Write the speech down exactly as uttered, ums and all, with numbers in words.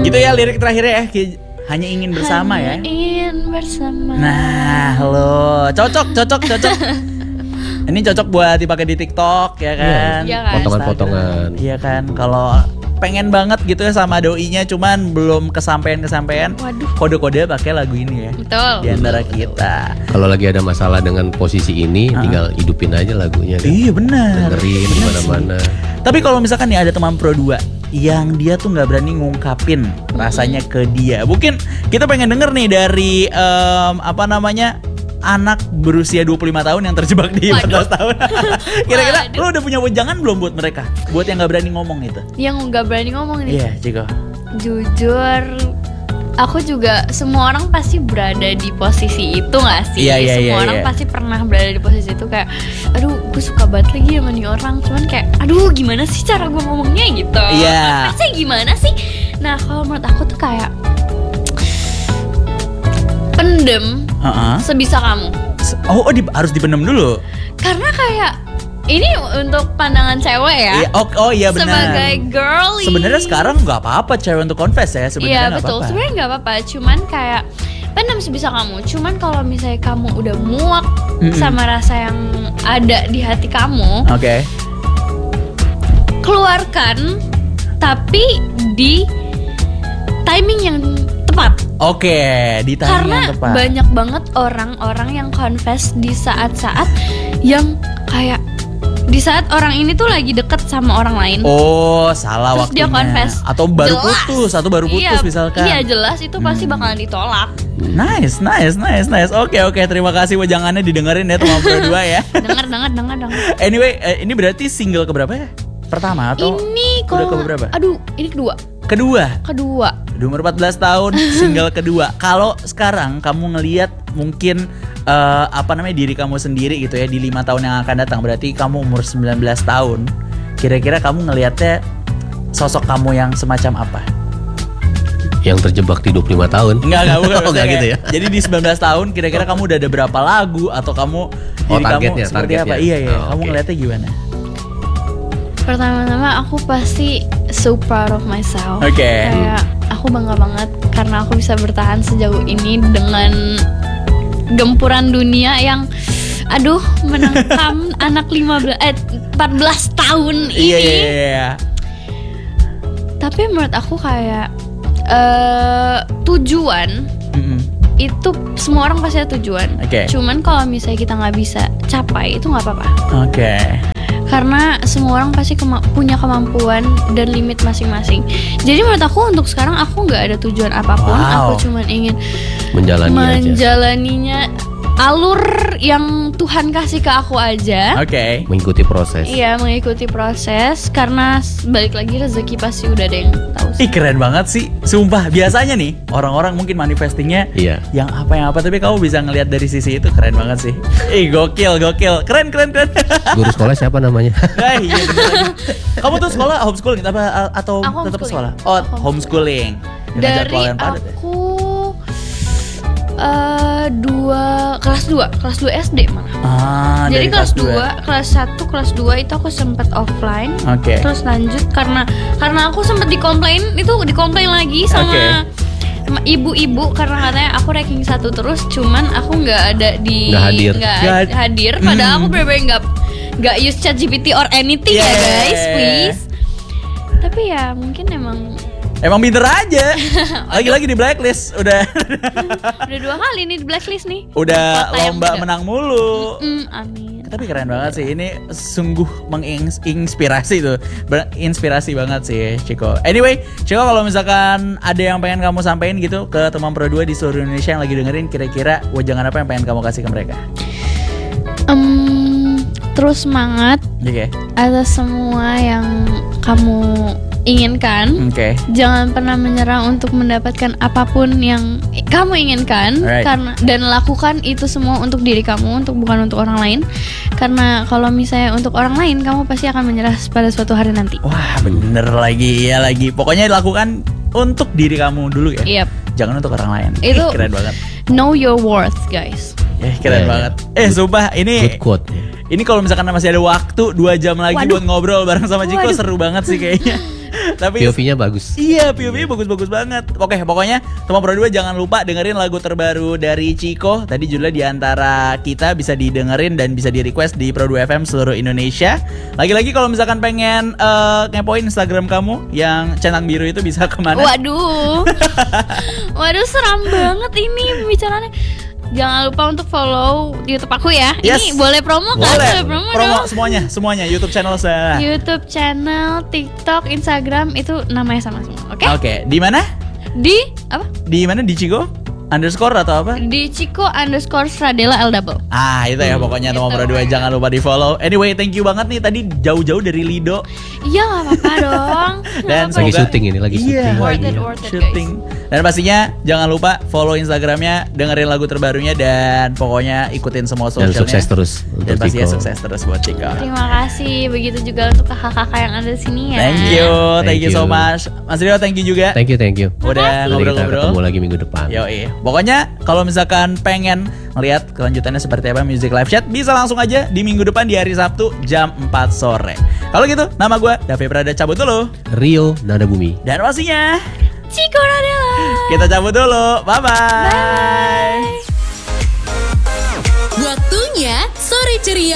Gitu ya lirik terakhirnya ya. Hanya ingin bersama. Hanya ya. ingin bersama. Nah, lo cocok, cocok, cocok. Ini cocok buat dipakai di TikTok ya kan. Iya kan? Potongan-potongan. Iya kan. Kalau pengen banget gitu ya sama doinya, cuman belum kesampean-kesampean. Waduh. Kode-kode pakai lagu ini ya. Betul. Di antara kita. Kalau lagi ada masalah dengan posisi ini, Uh-huh. tinggal hidupin aja lagunya kan. Iya benar. Dengerin di mana-mana. Tapi kalau misalkan nih ada teman Pro dua yang dia tuh nggak berani ngungkapin rasanya ke dia, mungkin kita pengen denger nih dari um, apa namanya anak berusia dua puluh lima tahun yang terjebak di empat belas tahun. Kira-kira Waduh. lo udah punya wejangan belum buat mereka, buat yang nggak berani ngomong itu? Yang nggak berani ngomong nih. Iya, Ciko. Jujur, aku juga, semua orang pasti berada di posisi itu nggak sih? Iya, iya, Semua iya, orang iya. pasti pernah berada di posisi itu kayak, aduh, gue suka banget lagi sama nih orang, cuman kayak, aduh, gimana sih cara gue ngomongnya gitu? Iya. Pasti gimana sih? Nah, kalau menurut aku tuh kayak pendem Heeh. sebisa kamu. Oh, oh di- harus dipendam dulu. Karena kayak ini untuk pandangan cewek ya. Iya, oh, oh iya benar. Sebagai girly. Sebenarnya sekarang nggak apa-apa cewek untuk confess ya, Iya sebenarnya nggak betul, apa-apa. sebenarnya nggak apa-apa. Cuman kayak pendam sebisa kamu. Cuman kalau misalnya kamu udah muak Mm-mm. sama rasa yang ada di hati kamu, Oke. keluarkan. Tapi di timing yang tepat. Oke, di timing Karena yang tepat. banyak banget orang-orang yang confess di saat-saat yang kayak di saat orang ini tuh lagi deket sama orang lain. Oh, salah Terus waktunya. dia confess. Atau baru Jelas. putus, atau baru putus Iya, misalkan. Iya jelas itu pasti Hmm. bakalan ditolak. Nice, nice, nice, nice. Oke, oke. Terima kasih wejangannya didengerin ya teman Pro dua ya. Dengar, dengar, dengar, dengar. Anyway, eh, ini berarti single keberapa ya? Pertama atau Ini udah kalau ke beberapa? Aduh, ini kedua. Kedua. Kedua. Di umur empat belas tahun, single kedua. Kalau sekarang kamu ngelihat mungkin eh, apa namanya diri kamu sendiri gitu ya di lima tahun yang akan datang, berarti kamu umur sembilan belas tahun. Kira-kira kamu ngelihatnya sosok kamu yang semacam apa? Yang terjebak di dua puluh lima tahun. Enggak, enggak, bukan. Oh, enggak Maksudnya gitu ya. kayak, jadi di sembilan belas tahun kira-kira kamu udah ada berapa lagu atau kamu Oh, diri kamu targetnya, seperti targetnya. apa? Iya, iya. Oh, kamu oke. ngelihatnya gimana? Pertama-tama aku pasti so proud of myself. Oke. Kayak aku bangga banget karena aku bisa bertahan sejauh ini dengan gempuran dunia yang aduh menengkam anak lima belas eh empat belas tahun ini. Iya, iya, iya. Tapi menurut aku kayak eh tujuan Mm-mm. itu semua orang pasti ada tujuan. Oke. Cuman kalau misalnya kita nggak bisa capai itu nggak apa-apa. Oke. Karena semua orang pasti kema- punya kemampuan dan limit masing-masing. Jadi menurut aku untuk sekarang aku nggak ada tujuan apapun. Wow. Aku cuman ingin Menjalani aja. menjalaninya alur yang Tuhan kasih ke aku aja. Oke. Mengikuti proses. Iya, mengikuti proses. Karena s- balik lagi rezeki pasti udah ada yang tahu sih. Ih, keren banget sih. Sumpah, biasanya nih orang-orang mungkin manifestingnya Iya. yang apa yang apa, tapi kamu bisa ngelihat dari sisi itu, keren banget sih. Ih, gokil, gokil. Keren, keren, keren. Guru sekolah siapa namanya? Nah, iya, bener lagi. Kamu tuh sekolah homeschooling apa atau Aku tetap homeschooling. sekolah? Oh, Aku homeschooling. Dengan Dari jadwal yang padat ya? aku eh dua kelas dua, kelas dua S D malah. Ah, Jadi dari kelas dua. dua, kelas satu, kelas dua itu aku sempat offline. Oke. Terus lanjut karena karena aku sempat dikomplain, itu dikomplain lagi sama sama ibu-ibu karena katanya aku ranking satu terus, cuman aku nggak ada di Nggak hadir. nggak Nggak- hadir. Padahal Hmm. aku bener-bener nggak nggak use ChatGPT or anything ya Yeah. guys, please. Tapi ya mungkin emang Emang pinter aja. Lagi-lagi di blacklist. Udah udah dua kali nih di blacklist nih. udah Kota yang lomba muda. menang mulu. Mm, amin. Tapi keren banget sih. Ini sungguh menginspirasi tuh. Berinspirasi banget sih, Ciko. Anyway, Ciko, kalau misalkan ada yang pengen kamu sampaikan gitu ke teman Pro dua di seluruh Indonesia yang lagi dengerin, kira-kira wejangan apa yang pengen kamu kasih ke mereka? Em, terus semangat Oke. atas semua yang kamu inginkan. Oke. Jangan pernah menyerah untuk mendapatkan apapun yang kamu inginkan. Alright. Karena dan lakukan itu semua untuk diri kamu, untuk bukan untuk orang lain. Karena kalau misalnya untuk orang lain, kamu pasti akan menyerah pada suatu hari nanti. Wah, bener lagi, ya lagi. Pokoknya lakukan untuk diri kamu dulu ya. Yep. Jangan untuk orang lain. Itu- Ih, keren banget. Know your worth, guys. Eh, keren Yeah, banget. Eh, sumpah ini Good quote. ini kalau misalkan masih ada waktu dua jam lagi Waduh. buat ngobrol bareng sama Ciko, Waduh. seru banget sih kayaknya. Tapi P O V-nya bagus. iya, P O V-nya bagus-bagus banget. Oke, pokoknya teman Pro dua jangan lupa dengerin lagu terbaru dari Chico. Tadi judulnya Di Antara Kita, bisa didengerin dan bisa di-request di Pro dua F M seluruh Indonesia. Lagi-lagi kalau misalkan pengen uh, ngepoin Instagram kamu yang centang biru itu bisa kemana? Waduh. Waduh, seram banget ini pembicaraannya. Jangan lupa untuk follow YouTube aku ya. Yes. Ini boleh promo kan? Boleh, promo, promo dong. semuanya, semuanya YouTube channel saya. YouTube channel, TikTok, Instagram itu namanya sama semua. Oke? Oke, di mana? Di apa? Di mana? Di Chico underscore atau apa? Di Chico underscore Stradella L double. Ah, itu ya pokoknya teman Gitu. Pro dua jangan lupa di follow. Anyway, thank you banget nih tadi jauh-jauh dari Lido. Iya, nggak apa-apa dong. Dan Nggak apa-apa. Lagi syuting ini, lagi Iya, syuting. Worth lagi it, worth it, syuting. Dan pastinya jangan lupa follow Instagramnya, dengerin lagu terbarunya, dan pokoknya ikutin semua Dan sosialnya. sukses terus Dan untuk pastinya Chico. sukses terus buat Chico. Terima kasih. Begitu juga untuk kakak-kakak yang ada di sini ya. Thank you, thank, Thank you so you. much. Mas Rio, thank you juga. Thank you, thank you. Udah Nanti kita ngobrol-ngobrol. ketemu lagi minggu depan. Yoi. Pokoknya kalau misalkan pengen ngeliat kelanjutannya seperti apa Music Live Chat, bisa langsung aja di minggu depan di hari Sabtu jam empat sore. Kalau gitu, nama gue Davi Prada cabut dulu. Rio Nada Bumi. Dan pastinya Chico Radela. kita cabut dulu. Bye-bye. Bye. Waktunya sore ceria.